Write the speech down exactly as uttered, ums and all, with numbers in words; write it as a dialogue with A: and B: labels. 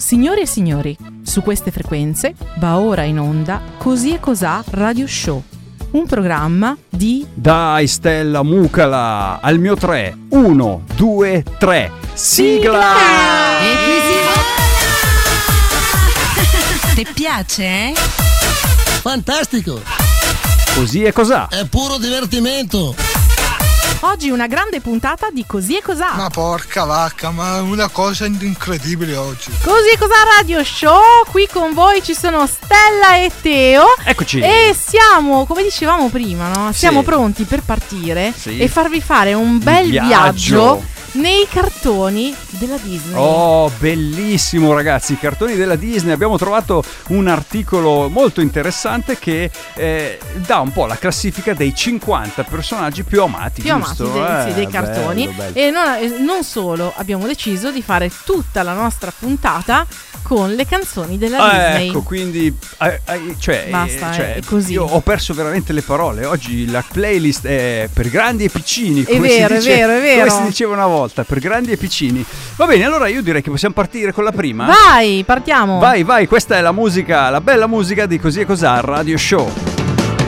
A: Signore e signori, su queste frequenze va ora in onda Così e Cosà Radio Show, un programma di...
B: Dai Stella Mucala, al mio tre, uno, due, tre, sigla!
C: E così... Ti piace, eh?
D: Fantastico!
B: Così e Cosà!
D: È puro divertimento!
A: Oggi una grande puntata di Così e Cosà.
E: Ma porca vacca, ma una cosa incredibile oggi.
A: Così e Cosà Radio Show, qui con voi ci sono Stella e Teo.
B: Eccoci.
A: E siamo, come dicevamo prima, no? Siamo
B: Sì.
A: pronti per partire
B: Sì.
A: e farvi fare un bel
B: viaggio.
A: viaggio nei cartoni della Disney.
B: Oh, bellissimo ragazzi, i cartoni della Disney. Abbiamo trovato un articolo molto interessante che eh, dà un po' la classifica dei cinquanta personaggi più amati,
A: più
B: giusto?
A: amati dei,
B: Eh,
A: sì, dei cartoni.
B: bello, bello.
A: E non, e non solo, abbiamo deciso di fare tutta la nostra puntata con le canzoni della
B: Ah,
A: Disney.
B: ecco, quindi eh, eh, cioè,
A: Basta,
B: eh, cioè,
A: è così.
B: Io ho perso veramente le parole. Oggi la playlist è per grandi e piccini,
A: È
B: come
A: vero,
B: si
A: è
B: dice,
A: vero, è vero.
B: come si diceva una volta, per grandi e piccini. Va bene, allora io direi che possiamo partire con la prima.
A: Vai, partiamo.
B: Vai, vai, questa è la musica, la bella musica di Così e Cosà Radio Show.